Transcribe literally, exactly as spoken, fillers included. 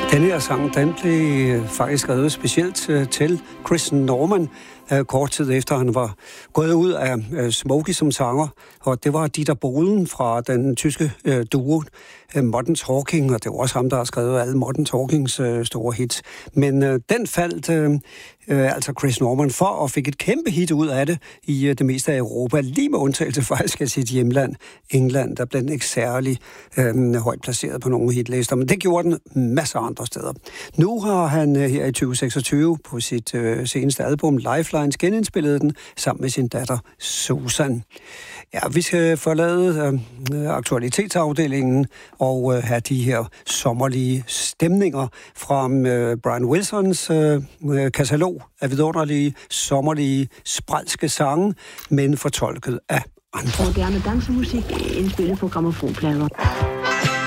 Denne her sang, den blev faktisk skrevet specielt til Chris Norman, kort tid efter han var gået ud af Smokey som sanger, og det var Dieter Bohlen fra den tyske duo Modern Talking, og det var også ham, der har skrevet alle Modern Talkings store hits. Men den faldt øh, altså Chris Norman for, og fik et kæmpe hit ud af det i det meste af Europa, lige med undtagelse faktisk af sit hjemland, England, der blev den ikke særlig øh, højt placeret på nogle hitlister, men det gjorde den masser af andre steder. Nu har han øh, her i tyve seksogtyve på sit øh, seneste album Lifelines genindspillet den sammen med sin datter Susan. Ja, vi skal forlade øh, aktualitetsafdelingen og øh, have de her sommerlige stemninger fra øh, Brian Wilsons øh, katalog af vidunderlige, sommerlige, spralske sange, men fortolket af andre. Moderne dansemusik indspillet på grammofonplader.